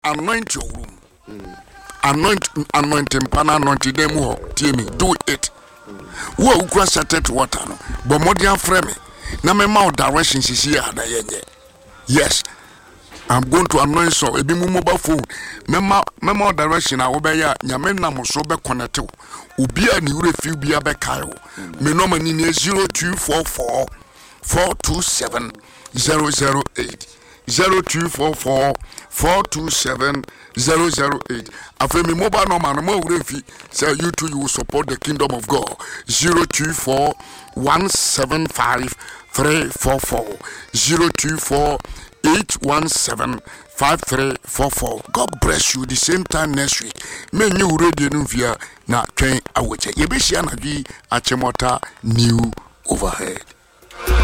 anoint your room. Anointing pana anointing them ho. Do it. Wo ukwa started water no. But modian frame me. Na me ma direction sisi ya na yenye. Yes. I'm going to anoint so ebi mu mobile phone. Mema direction a obeya nyame na mo so be connect. Obi a ni wure fi bia be kai wo. Me number ni 0244 427 008. 0244 427 008. After me mobile number no more refi say you too you will support the kingdom of God. 024 175 344 024 817 5344. God bless you. The same time next week. Me new radio no via na train awoche. Ye be share na bi achemota new overhead.